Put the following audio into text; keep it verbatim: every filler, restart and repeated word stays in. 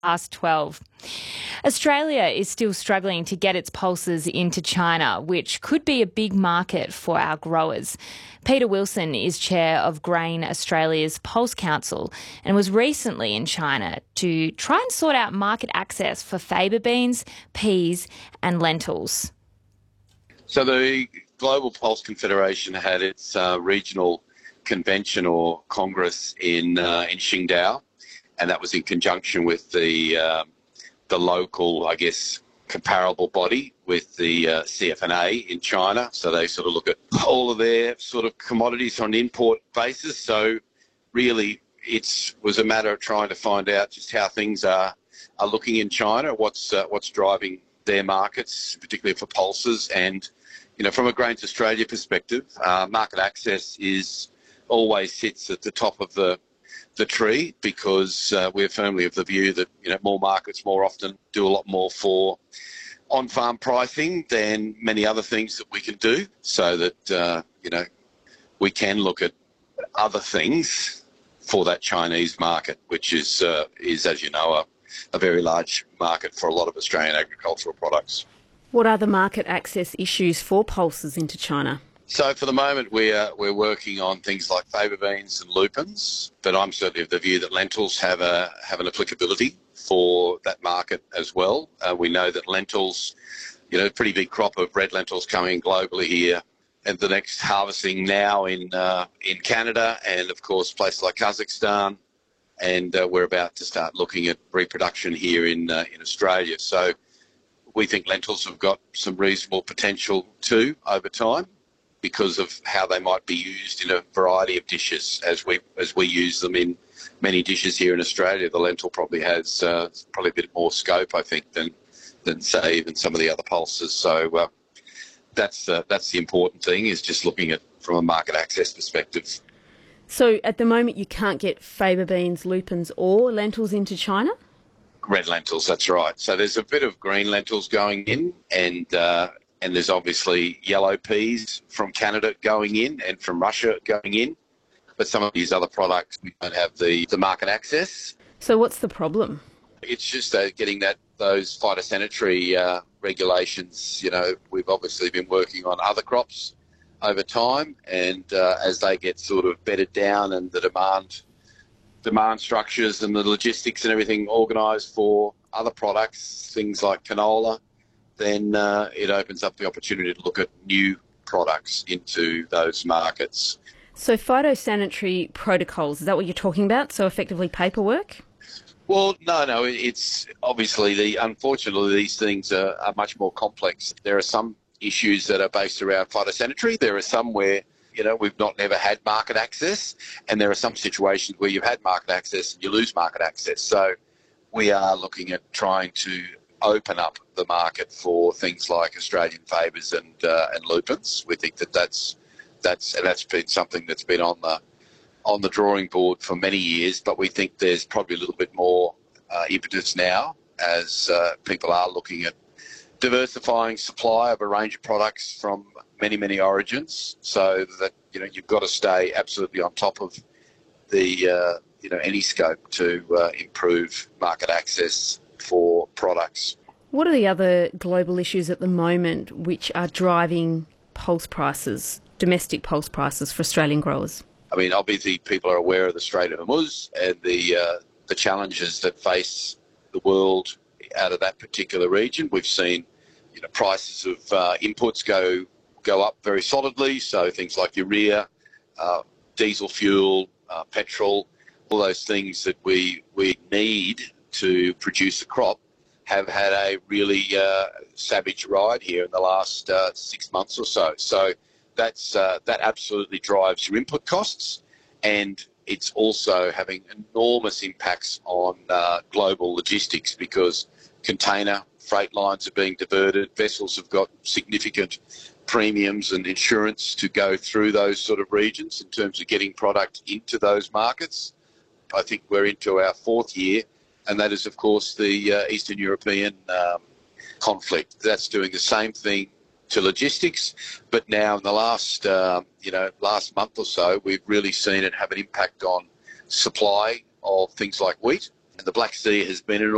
past twelve. Australia is still struggling to get its pulses into China, which could be a big market for our growers. Peter Wilson is chair of Grain Australia's Pulse Council and was recently in China to try and sort out market access for faba beans, peas and lentils. So the Global Pulse Confederation had its uh, regional convention or congress in uh, in Qingdao, and that was in conjunction with the uh, the local, I guess, comparable body with the uh, C F N A in China. So they sort of look at all of their sort of commodities on an import basis. So really it was a matter of trying to find out just how things are are looking in China, what's uh, what's driving their markets, particularly for pulses. And, you know, from a Grains Australia perspective, uh, market access is always sits at the top of the the tree, because uh, we're firmly of the view that, you know, more markets more often do a lot more for on-farm pricing than many other things that we can do, so that, uh, you know, we can look at other things for that Chinese market, which is, uh, is as you know, a, a very large market for a lot of Australian agricultural products. What are the market access issues for pulses into China? So for the moment, we're, we're working on things like faba beans and lupins, but I'm certainly of the view that lentils have a have an applicability for that market as well. Uh, we know that lentils, you know, a pretty big crop of red lentils coming globally here, and the next harvesting now in uh, in Canada, and of course places like Kazakhstan, and uh, we're about to start looking at reproduction here in uh, in Australia. So we think lentils have got some reasonable potential too over time, because of how they might be used in a variety of dishes as we as we use them in many dishes here in Australia. The lentil probably has uh, probably a bit more scope, I think, than than say even some of the other pulses. So uh, that's uh, that's the important thing, is just looking at from a market access perspective. So at the moment you can't get faba beans, lupins or lentils into China? Red lentils, that's right. So there's a bit of green lentils going in, and uh, and there's obviously yellow peas from Canada going in and from Russia going in. But some of these other products, we don't have the, the market access. So what's the problem? It's just uh, getting that those phytosanitary uh, regulations. You know, we've obviously been working on other crops over time, and uh, as they get sort of bedded down and the demand demand structures and the logistics and everything organised for other products, things like canola, then uh, it opens up the opportunity to look at new products into those markets. So phytosanitary protocols, is that what you're talking about? So effectively paperwork? Well, no, no, it's obviously, the unfortunately, these things are, are much more complex. There are some issues that are based around phytosanitary. There are some where, you know, we've not never had market access, and there are some situations where you've had market access and you lose market access. So we are looking at trying to open up the market for things like Australian fabas and uh, and lupins. We think that that's that's and that's been something that's been on the on the drawing board for many years, but we think there's probably a little bit more uh, impetus now, as uh, people are looking at diversifying supply of a range of products from many many origins, so that, you know, you've got to stay absolutely on top of the uh, you know any scope to uh, improve market access for products. What are the other global issues at the moment which are driving pulse prices, domestic pulse prices for Australian growers? I mean, obviously people are aware of the Strait of Hormuz and the uh, the challenges that face the world out of that particular region. We've seen, you know, prices of uh, inputs go go up very solidly. So things like urea, uh, diesel fuel, uh, petrol, all those things that we we need to produce a crop have had a really uh, savage ride here in the last uh, six months or so. So that's uh, that absolutely drives your input costs, and it's also having enormous impacts on uh, global logistics, because container freight lines are being diverted, vessels have got significant premiums and insurance to go through those sort of regions in terms of getting product into those markets. I think we're into our fourth year, and that is, of course, the uh, Eastern European um, conflict. That's doing the same thing to logistics, but now in the last, um, you know, last month or so, we've really seen it have an impact on supply of things like wheat. And the Black Sea has been an